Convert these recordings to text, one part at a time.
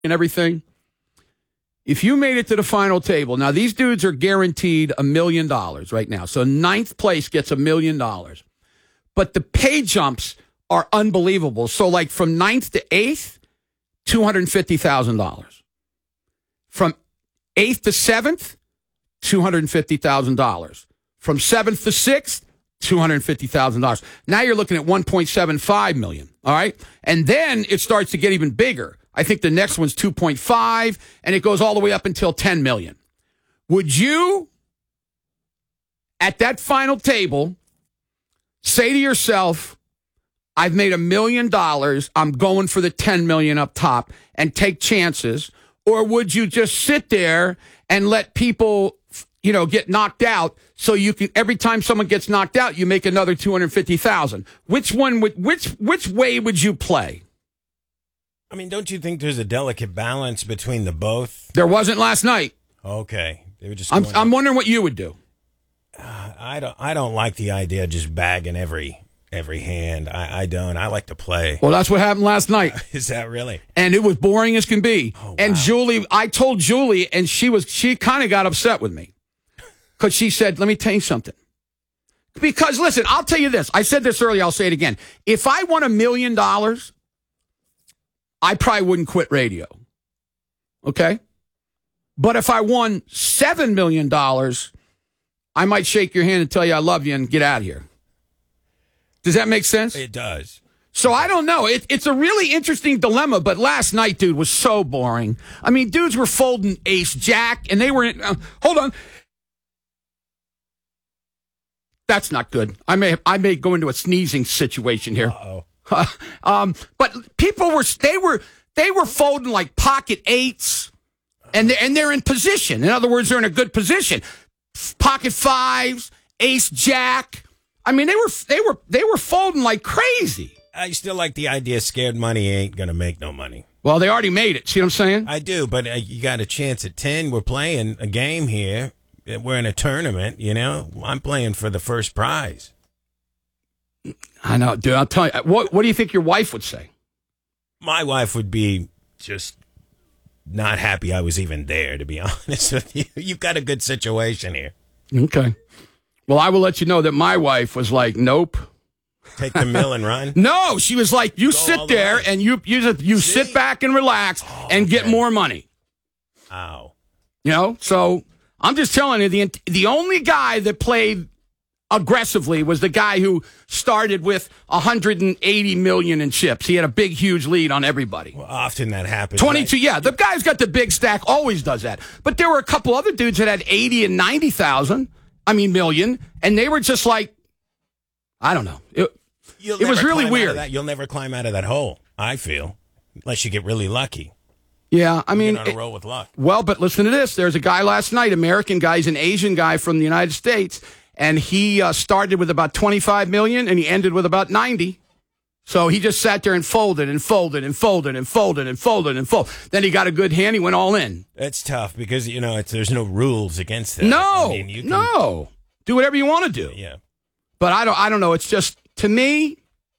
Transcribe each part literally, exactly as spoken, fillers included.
and everything. If you made it to the final table, now these dudes are guaranteed a million dollars right now. So ninth place gets a million dollars. But the pay jumps are unbelievable. So like from ninth to eighth, two hundred fifty thousand dollars. From eighth to seventh, two hundred fifty thousand dollars. From seventh to sixth, two hundred fifty thousand dollars. Now you're looking at one point seven five million dollars, all right? And then it starts to get even bigger. I think the next one's two point five, and it goes all the way up until ten million dollars. Would you, at that final table, say to yourself, I've made a million dollars, I'm going for the ten million dollars up top, and take chances? Or would you just sit there and let people, you know, get knocked out so you can, every time someone gets knocked out, you make another two hundred fifty thousand dollars? Which one would, which, which way would you play? I mean, don't you think there's a delicate balance between the both? There wasn't last night. Okay. They were just I'm, I'm wondering what you would do. Uh, I don't I don't like the idea of just bagging every every hand. I, I don't. I like to play. Well, that's what happened last night. Is that really? And it was boring as can be. Oh, wow. And Julie, I told Julie, and she was she kind of got upset with me. Because she said, let me tell you something. Because, listen, I'll tell you this. I said this earlier. I'll say it again. If I won a million dollars, I probably wouldn't quit radio. Okay? But if I won seven million dollars, I might shake your hand and tell you I love you and get out of here. Does that make sense? It does. So I don't know. It, it's a really interesting dilemma, but last night, dude, was so boring. I mean, dudes were folding ace, jack, and they were in, uh, hold on. That's not good. I may I may go into a sneezing situation here. Uh-oh. Uh, um, but people were they were they were folding like pocket eights, and they and they're in position. In other words, they're in a good position. Pocket fives, ace jack. I mean, they were they were they were folding like crazy. I still like the idea. Scared money ain't gonna make no money. Well, they already made it. See what I'm saying? I do, but uh, you got a chance at ten. We're playing a game here. We're in a tournament. You know, I'm playing for the first prize. I know, dude. I'll tell you. What What do you think your wife would say? My wife would be just not happy I was even there, to be honest with you. You've got a good situation here. Okay. Well, I will let you know that my wife was like, nope. Take the mill and run? No, she was like, you Go sit there the and you you, just, you sit back and relax oh, and get okay. more money. Ow. You know, so I'm just telling you, the the only guy that played aggressively was the guy who started with one hundred eighty million in chips. He had a big, huge lead on everybody. Well, often that happens. twenty-two, right? yeah. The guy's got the big stack, always does that. But there were a couple other dudes that had eighty and ninety thousand, I mean, million, and they were just like, I don't know. It, it was really weird. You'll never climb out of that hole, I feel, unless you get really lucky. Yeah, I mean, You're on a roll with luck. Well, but listen to this. There's a guy last night, American guy, he's an Asian guy from the United States, and he uh, started with about twenty-five million and he ended with about ninety. So he just sat there and folded and folded and folded and folded and folded and folded. Then he got a good hand. He went all in. That's tough because, you know, it's, there's no rules against that. No, I mean, you can, no. Do whatever you want to do. Yeah. But I don't, I don't know. It's just, to me,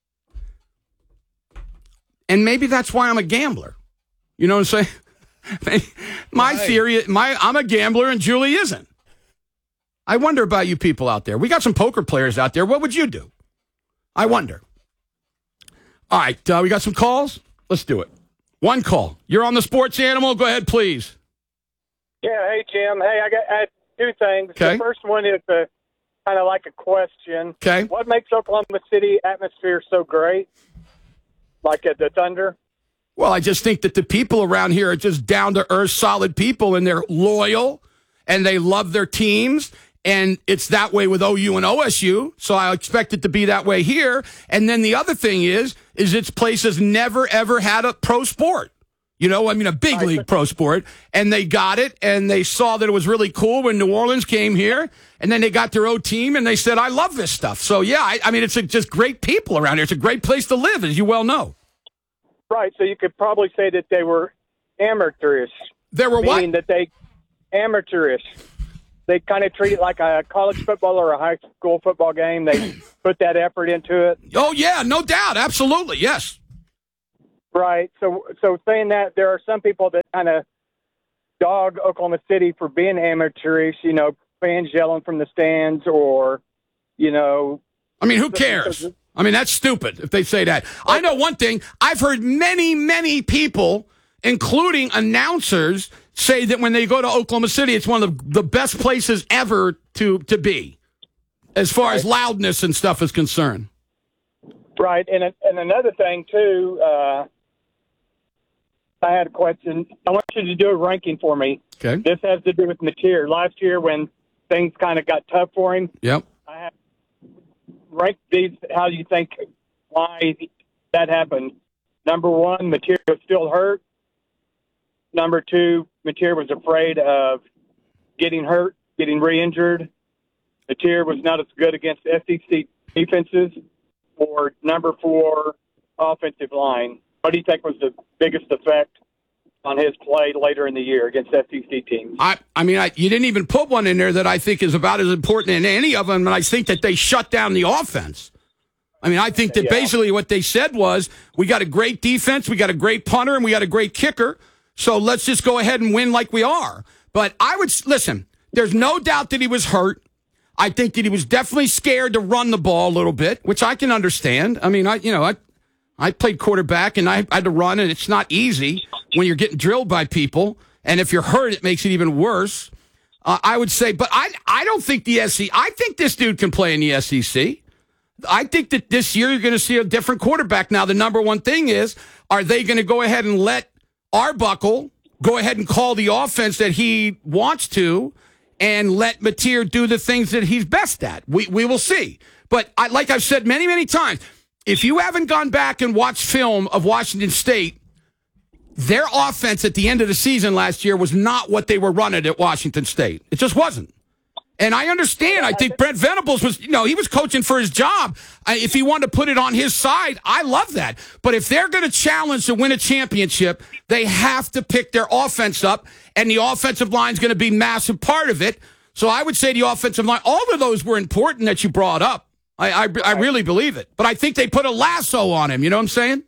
and maybe that's why I'm a gambler. You know what I'm saying? My right. theory, my I'm a gambler and Julie isn't. I wonder about you people out there. We got some poker players out there. What would you do? I wonder. All right, uh, we got some calls. Let's do it. One call. You're on the Sports Animal. Go ahead, please. Yeah. Hey, Jim. Hey, I got I had two things. Okay. The first one is a kind of like a question. Okay. What makes Oklahoma City atmosphere so great? Like at the Thunder? Well, I just think that the people around here are just down-to-earth, solid people, and they're loyal, and they love their teams, and it's that way with O U and O S U, so I expect it to be that way here. And then the other thing is, is its place has never, ever had a pro sport. You know, I mean, a big league pro sport, and they got it, and they saw that it was really cool when New Orleans came here, and then they got their own team, and they said, I love this stuff. So, yeah, I, I mean, it's a, just great people around here. It's a great place to live, as you well know. Right, so you could probably say that they were amateurish. There were what? Meaning that they, amateurish. They kind of treat it like a college football or a high school football game. They put that effort into it. Oh, yeah, no doubt. Absolutely, yes. Right. So, so saying that, there are some people that kind of dog Oklahoma City for being amateurish, you know, fans yelling from the stands or, you know. I mean, who cares? I mean, that's stupid if they say that. I know one thing. I've heard many, many people, including announcers, say that when they go to Oklahoma City, it's one of the, the best places ever to, to be, as far right. as loudness and stuff is concerned. Right. And, and another thing, too, uh, I had a question. I want you to do a ranking for me. Okay. This has to do with Mateer. Last year when things kind of got tough for him, yep. I have ranked these. How do you think why that happened? Number one, Mateer was still hurt. Number two, Mateer was afraid of getting hurt, getting re-injured. Mateer was not as good against S E C defenses. Or number four, offensive line. What do you think was the biggest effect on his play later in the year against S E C teams? I, I mean, I, you didn't even put one in there that I think is about as important in any of them, and I think that they shut down the offense. I mean, I think that yeah. basically what they said was, we got a great defense, we got a great punter, and we got a great kicker, so let's just go ahead and win like we are. But I would, listen, there's no doubt that he was hurt. I think that he was definitely scared to run the ball a little bit, which I can understand. I mean, I you know, I I played quarterback, and I had to run, and it's not easy when you're getting drilled by people. And if you're hurt, it makes it even worse. Uh, I would say, but I I don't think the S E C, I think this dude can play in the S E C. I think that this year you're going to see a different quarterback. Now, the number one thing is, are they going to go ahead and let Arbuckle go ahead and call the offense that he wants to, and let Mateer do the things that he's best at? We we will see. But I, like I've said many, many times, if you haven't gone back and watched film of Washington State, their offense at the end of the season last year was not what they were running at Washington State. It just wasn't. And I understand. I think Brent Venables was, you know, he was coaching for his job. I, if he wanted to put it on his side, I love that. But if they're going to challenge to win a championship, they have to pick their offense up, and the offensive line is going to be a massive part of it. So I would say the offensive line, all of those were important that you brought up. I, I, I really believe it. But I think they put a lasso on him. You know what I'm saying?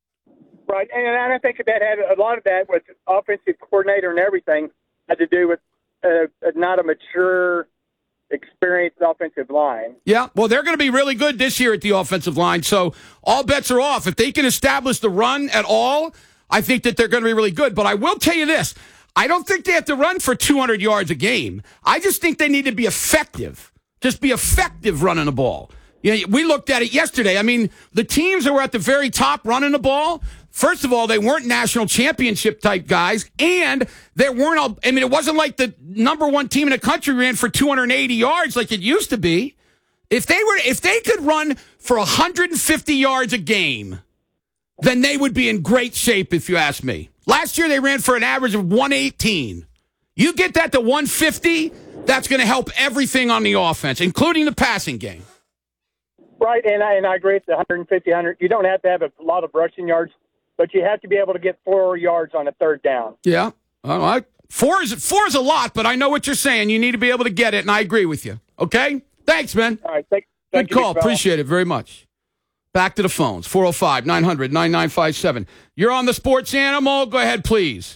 Right. And I think that had a lot of that with offensive coordinator and everything had to do with uh, not a mature, experienced offensive line. Yeah, well, they're going to be really good this year at the offensive line, so all bets are off. If they can establish the run at all, I think that they're going to be really good. But I will tell you this, I don't think they have to run for two hundred yards a game. I just think they need to be effective. Just be effective running the ball. You know, we looked at it yesterday. I mean, the teams that were at the very top running the ball, first of all, they weren't national championship type guys, and there weren't all, I mean, it wasn't like the number one team in the country ran for two hundred eighty yards like it used to be. If they were, if they could run for one hundred fifty yards a game, then they would be in great shape, if you ask me. Last year, they ran for an average of one eighteen. You get that to one fifty, that's going to help everything on the offense, including the passing game. Right, and I, and I agree with the one fifty, one hundred. You don't have to have a lot of rushing yards, but you have to be able to get four yards on a third down. Yeah. All right. Four is, four is a lot, but I know what you're saying. You need to be able to get it, and I agree with you. Okay? Thanks, man. All right. Thank, thank Good call. Appreciate it very much. Back to the phones. four oh five, nine hundred, ninety-nine fifty-seven. You're on the Sports Animal. Go ahead, please.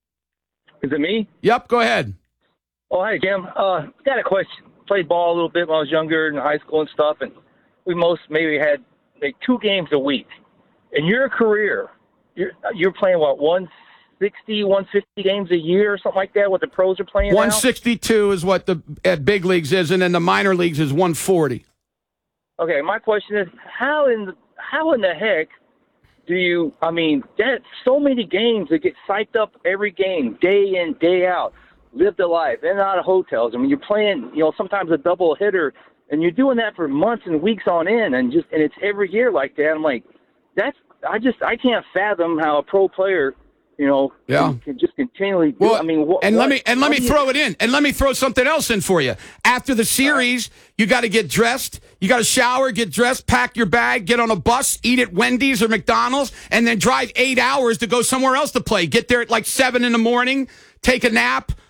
Is it me? Yep, go ahead. Oh, hi, Jim. Uh, got a question. Played ball a little bit when I was younger in high school and stuff, and we most maybe had like two games a week. In your career, you're, you're playing, what, one sixty, one fifty games a year or something like that, what the pros are playing now? one sixty-two is what the at big leagues is, and then the minor leagues is one forty. Okay, my question is, how in the, how in the heck do you, I mean, that's so many games that get psyched up every game, day in, day out, live the life, in and out of hotels. I mean, you're playing, you know, sometimes a double hitter, and you're doing that for months and weeks on end, and just and it's every year like that. I'm like, that's I just I can't fathom how a pro player, you know, yeah. can, can just continually do. Well, I mean, wh- and what, let me and let me throw it in, and let me throw something else in for you. After the series, you got to get dressed, you got to shower, get dressed, pack your bag, get on a bus, eat at Wendy's or McDonald's, and then drive eight hours to go somewhere else to play. Get there at like seven in the morning, take a nap,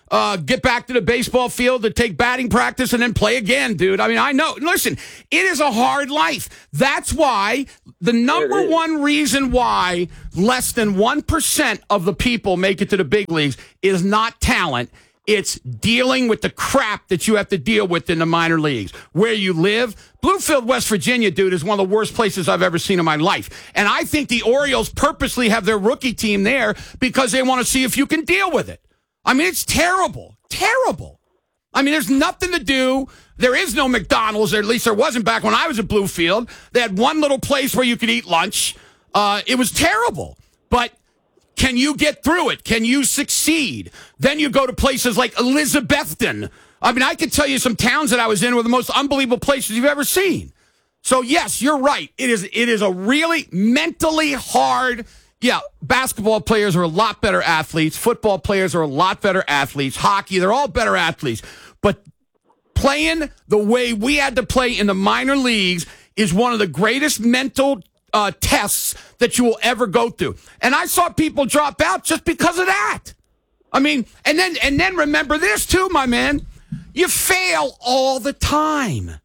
uh, get back to the baseball field to take batting practice and then play again, dude. I mean, I know. Listen, it is a hard life. That's why the number one reason why less than one percent of the people make it to the big leagues is not talent. It's dealing with the crap that you have to deal with in the minor leagues. Where you live, Bluefield, West Virginia, dude, is one of the worst places I've ever seen in my life. And I think the Orioles purposely have their rookie team there because they want to see if you can deal with it. I mean, it's terrible. Terrible. I mean, there's nothing to do. There is no McDonald's, or at least there wasn't back when I was at Bluefield. They had one little place where you could eat lunch. Uh, it was terrible. But can you get through it? Can you succeed? Then you go to places like Elizabethton. I mean, I could tell you some towns that I was in were the most unbelievable places you've ever seen. So, yes, you're right. It is it is a really mentally hard. Yeah, basketball players are a lot better athletes. Football players are a lot better athletes. Hockey, they're all better athletes. But playing the way we had to play in the minor leagues is one of the greatest mental Uh, tests that you will ever go through. And I saw people drop out just because of that. I mean, and then and then remember this too, my man. You fail all the time.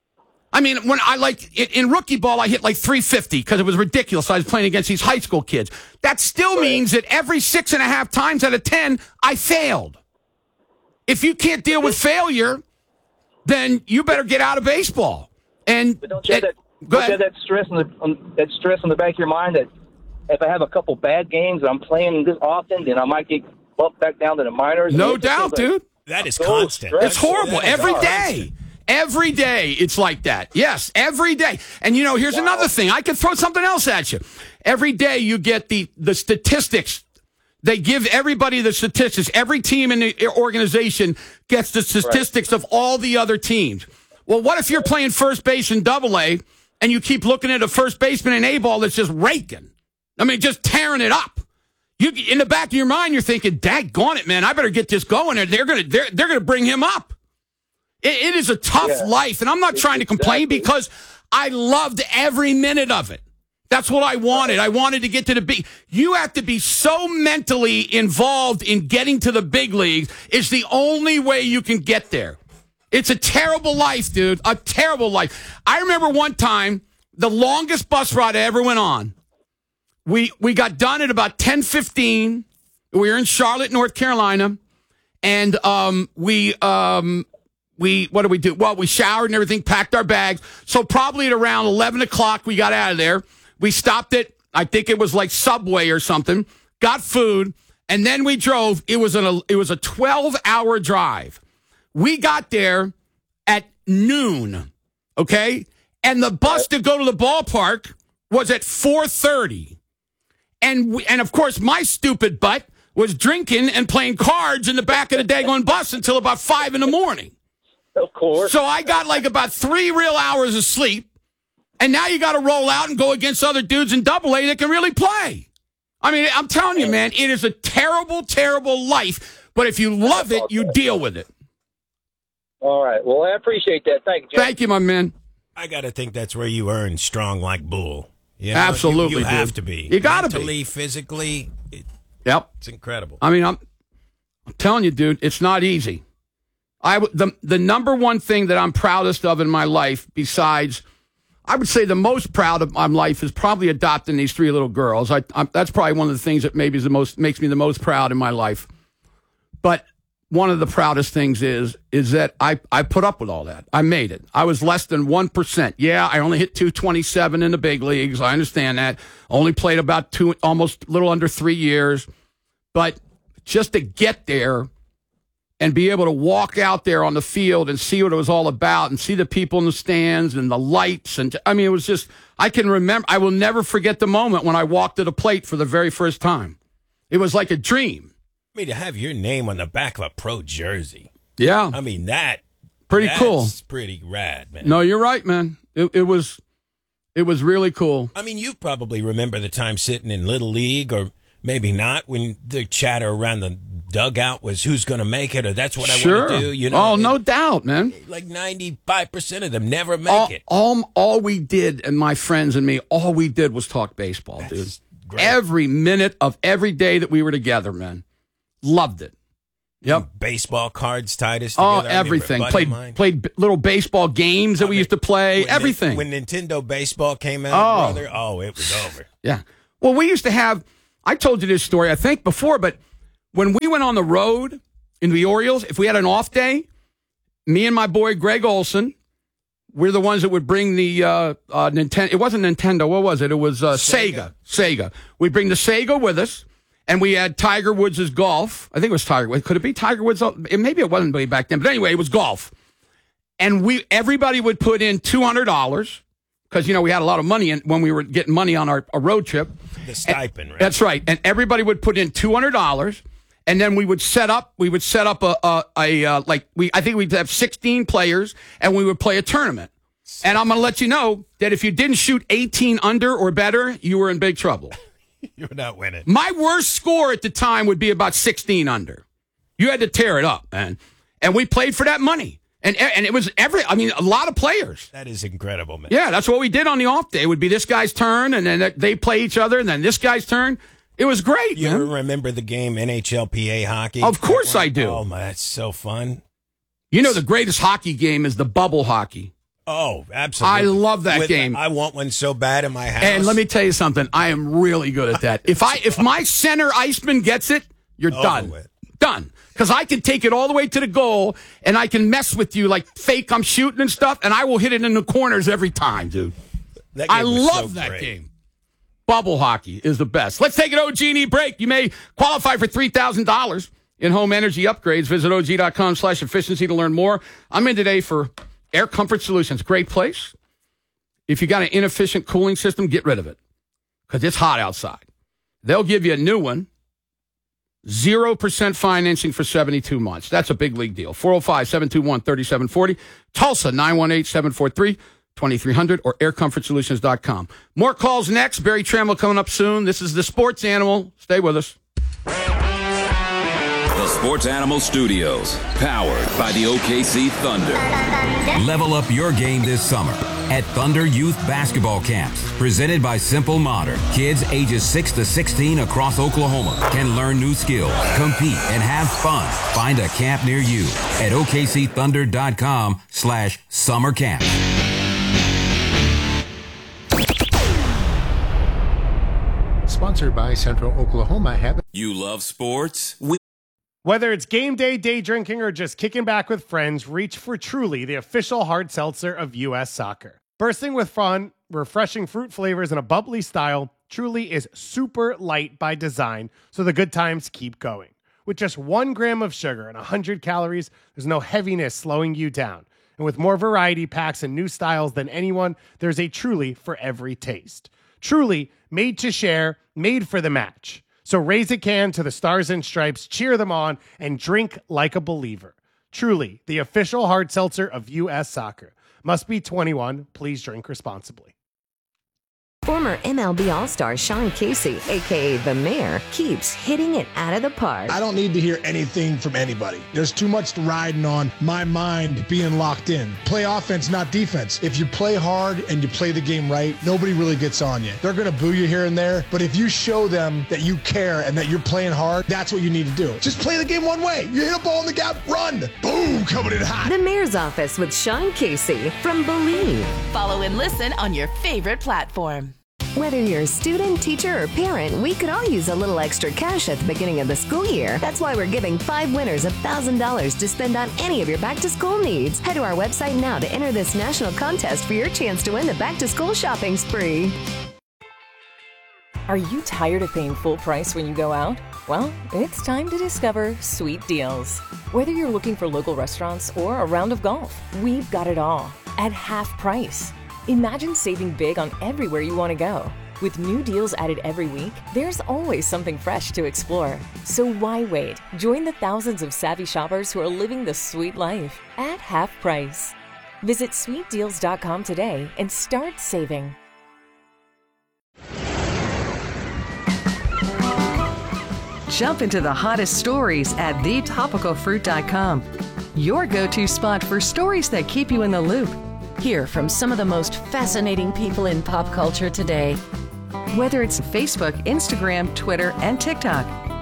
I mean, when I like in, in rookie ball, I hit like three fifty because it was ridiculous. I was playing against these high school kids. That still means that every six and a half times out of ten, I failed. If you can't deal with failure, then you better get out of baseball. And But don't you have that? Go Don't you have ahead. that stress in the on, that stress in the back of your mind that if I have a couple bad games and I'm playing this often, then I might get bumped back down to the minors. No And it just doubt, feels like dude. That is so constant. stressful. It's horrible. That is Every constant. day. Every day it's like that. Yes, every day. And, you know, here's Wow. another thing. I could throw something else at you. Every day you get the, the statistics. They give everybody the statistics. Every team in the organization gets the statistics of all the other teams. Well, what if you're playing first base in Double A and you keep looking at a first baseman in A-ball that's just raking? I mean, just tearing it up. You, in the back of your mind, you're thinking, daggone it, man, I better get this going. Or they're going to they're, they're gonna bring him up. It, it is a tough Yeah. life, and I'm not trying to complain Exactly. because I loved every minute of it. That's what I wanted. I wanted to get to the big. You have to be so mentally involved in getting to the big leagues. It's the only way you can get there. It's a terrible life, dude. A terrible life. I remember one time, the longest bus ride I ever went on. We we got done at about ten fifteen. We were in Charlotte, North Carolina, and um, we um, we what did we do? Well, we showered and everything, packed our bags. So probably at around eleven o'clock, we got out of there. We stopped at, I think it was like Subway or something, got food, and then we drove. It was an it was a twelve hour drive. We got there at noon, okay? And the bus to go to the ballpark was at four thirty. And, we, and of course, my stupid butt was drinking and playing cards in the back of the daggone bus until about five in the morning. Of course. So I got like about three real hours of sleep. And now you got to roll out and go against other dudes in Double A that can really play. I mean, I'm telling you, man, it is a terrible, terrible life. But if you love it, you deal with it. All right. Well, I appreciate that. Thank you, Jim. Thank you, my man. I got to think that's where you earn strong like bull. You know, Absolutely, You, you have dude. to be. You gotta be. Mentally, physically, it, Yep. it's incredible. I mean, I'm, I'm telling you, dude, it's not easy. I w- the the number one thing that I'm proudest of in my life, besides, I would say the most proud of my life is probably adopting these three little girls. I, I'm, that's probably one of the things that maybe is the most makes me the most proud in my life. But one of the proudest things is is that I, I put up with all that. I made it. I was less than one percent. Yeah, I only hit two twenty-seven in the big leagues. I understand that. Only played about two, almost a little under three years. But just to get there and be able to walk out there on the field and see what it was all about and see the people in the stands and the lights. And I mean, it was just, I can remember, I will never forget the moment when I walked to the plate for the very first time. It was like a dream. I mean, to have your name on the back of a pro jersey. Yeah. I mean, that. Pretty that's cool. pretty rad, man. No, you're right, man. It, it was, it was really cool. I mean, you probably remember the time sitting in Little League, or maybe not, when the chatter around the dugout was who's going to make it, or that's what I Sure. want to do. You know, oh, no it- doubt, man. like ninety-five percent of them never make All, it. all, all we did, and my friends and me, all we did was talk baseball, That's dude. great. Every minute of every day that we were together, man. Loved it. Yep. Baseball cards tied us Oh, together. I everything. remember a buddy of Played mine. played b- little baseball games that I we mean, used to play. when Everything. Ni- when Nintendo Baseball came out, Oh. brother, oh, it was over. Yeah. Well, we used to have, I told you this story, I think, before, but when we went on the road in the Orioles, if we had an off day, me and my boy Greg Olson, we're the ones that would bring the uh, uh, Nintendo. It wasn't Nintendo. What was it? It was uh, Sega. Sega. Sega. We'd bring the Sega with us, and we had Tiger Woods' golf. I think it was Tiger Woods. Could it be Tiger Woods? Maybe it wasn't way back then. But anyway, it was golf. And we everybody would put in two hundred dollars because, you know, we had a lot of money in, when we were getting money on our, our road trip. The stipend, right? That's right. And everybody would put in two hundred dollars. And then we would set up, we would set up a, a, a uh, like, we, I think we'd have sixteen players, and we would play a tournament. And I'm going to let you know that if you didn't shoot eighteen under or better, you were in big trouble. You're not winning. My worst score at the time would be about sixteen under. You had to tear it up, man. And we played for that money. And and it was every, I mean, a lot of players. That is incredible, man. Yeah, that's what we did on the off day. It would be this guy's turn, and then they play each other, and then this guy's turn. It was great, You man. remember the game N H L P A hockey? Of course I do. Oh, my, that's so fun. You know, the greatest hockey game is the bubble hockey. Oh, absolutely. I love that With- game. I want one so bad in my house. And let me tell you something. I am really good at that. If I if my center iceman gets it, you're Over done. with. Done. Because I can take it all the way to the goal, and I can mess with you like fake I'm shooting and stuff, and I will hit it in the corners every time, dude. That game I was love so that great. game. Bubble hockey is the best. Let's take an O G and E break. You may qualify for three thousand dollars in home energy upgrades. Visit O G dot com slash efficiency to learn more. I'm in today for Air Comfort Solutions. Great place. If you got an inefficient cooling system, get rid of it because it's hot outside. They'll give you a new one. zero percent financing for seventy-two months. That's a big league deal. four oh five, seven two one, three seven four oh. Tulsa, nine one eight, seven four three, two three zero zero or air comfort solutions dot com. More calls next. Barry Trammell coming up soon. This is the Sports Animal. Stay with us. The Sports Animal Studios, powered by the O K C Thunder. Level up your game this summer at Thunder Youth Basketball Camps, presented by Simple Modern. Kids ages six to sixteen across Oklahoma can learn new skills, compete, and have fun. Find a camp near you at O K C thunder dot com slash summer camp. Sponsored by Central Oklahoma. Have You love sports? We Whether it's game day, day drinking, or just kicking back with friends, reach for Truly, the official hard seltzer of U S Soccer. Bursting with fun, refreshing fruit flavors, and a bubbly style, Truly is super light by design, so the good times keep going. With just one gram of sugar and one hundred calories, there's no heaviness slowing you down. And with more variety packs and new styles than anyone, there's a Truly for every taste. Truly, made to share, made for the match. So raise a can to the Stars and Stripes, cheer them on, and drink like a believer. Truly, the official hard seltzer of U S Soccer. Must be twenty-one. Please drink responsibly. Former M L B All-Star Sean Casey, a k a. The Mayor, keeps hitting it out of the park. I don't need to hear anything from anybody. There's too much riding on my mind being locked in. Play offense, not defense. If you play hard and you play the game right, nobody really gets on you. They're going to boo you here and there, but if you show them that you care and that you're playing hard, that's what you need to do. Just play the game one way. You hit a ball in the gap, run. Boom, coming in hot. The Mayor's Office with Sean Casey from Believe. Follow and listen on your favorite platform. Whether you're a student, teacher, or parent, we could all use a little extra cash at the beginning of the school year. That's why we're giving five winners one thousand dollars to spend on any of your back-to-school needs. Head to our website now to enter this national contest for your chance to win the back-to-school shopping spree. Are you tired of paying full price when you go out? Well, it's time to discover Sweet Deals. Whether you're looking for local restaurants or a round of golf, we've got it all at half price. Imagine saving big on everywhere you want to go. With new deals added every week, there's always something fresh to explore. So why wait? Join the thousands of savvy shoppers who are living the sweet life at half price. Visit sweet deals dot com today and start saving. Jump into the hottest stories at the topical fruit dot com. Your go-to spot for stories that keep you in the loop. Hear from some of the most fascinating people in pop culture today. Whether it's Facebook, Instagram, Twitter, and TikTok,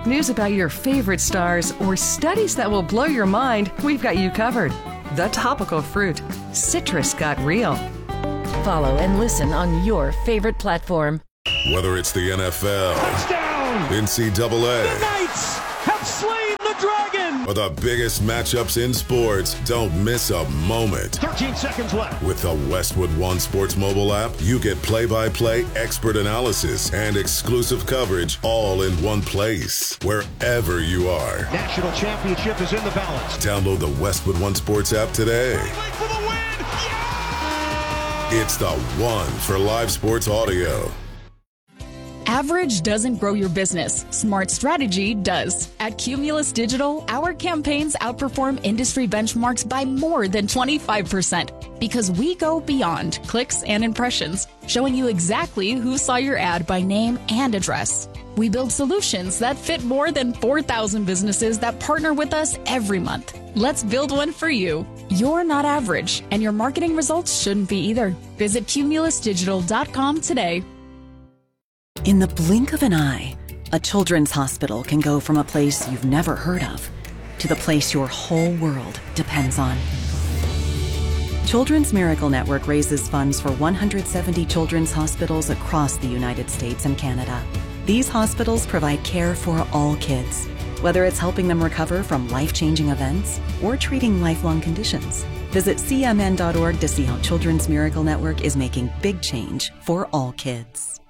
news about your favorite stars, or studies that will blow your mind, we've got you covered. The Topical Fruit. Citrus got real. Follow and listen on your favorite platform. Whether it's the N F L, touchdown, N C double A, the Knights have slain the dragon, or the biggest matchups in sports, don't miss a moment. thirteen seconds left. With the Westwood One Sports mobile app, you get play-by-play expert analysis and exclusive coverage all in one place, wherever you are. National championship is in the balance. Download the Westwood One Sports app today. For the win. Yeah! It's the one for live sports audio. Average doesn't grow your business. Smart strategy does. At Cumulus Digital, our campaigns outperform industry benchmarks by more than twenty-five percent because we go beyond clicks and impressions, showing you exactly who saw your ad by name and address. We build solutions that fit more than four thousand businesses that partner with us every month. Let's build one for you. You're not average, and your marketing results shouldn't be either. Visit cumulus digital dot com today. In the blink of an eye, a children's hospital can go from a place you've never heard of to the place your whole world depends on. Children's Miracle Network raises funds for one hundred seventy children's hospitals across the United States and Canada. These hospitals provide care for all kids, whether it's helping them recover from life-changing events or treating lifelong conditions. Visit C M N dot org to see how Children's Miracle Network is making big change for all kids.